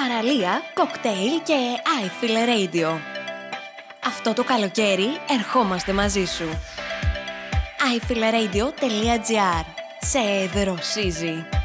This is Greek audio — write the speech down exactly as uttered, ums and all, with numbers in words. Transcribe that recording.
παραλία, κοκτέιλ και iFeel Radio. Αυτό το καλοκαίρι ερχόμαστε μαζί σου. άι φιλ ρέιντιο τελεία τζι άρ. Σε δροσίζει.